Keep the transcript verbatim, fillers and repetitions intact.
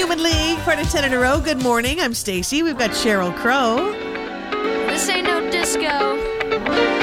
Human League, part of ten in a row. Good morning. I'm Stacey. We've got Sheryl Crow. This ain't no disco.